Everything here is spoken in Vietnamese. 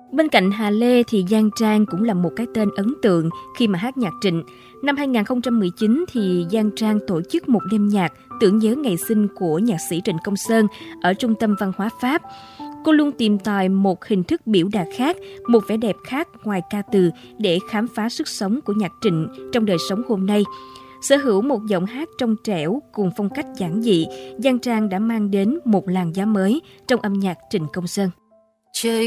Bên cạnh Hà Lê thì Giang Trang cũng là một cái tên ấn tượng khi mà hát nhạc Trịnh. Năm 2019 thì Giang Trang tổ chức một đêm nhạc tưởng nhớ ngày sinh của nhạc sĩ Trịnh Công Sơn ở Trung tâm Văn hóa Pháp. Cô luôn tìm tòi một hình thức biểu đạt khác, một vẻ đẹp khác ngoài ca từ để khám phá sức sống của nhạc Trịnh trong đời sống hôm nay. Sở hữu một giọng hát trong trẻo cùng phong cách giản dị, Giang Trang đã mang đến một làn gió mới trong âm nhạc Trịnh Công Sơn. Trời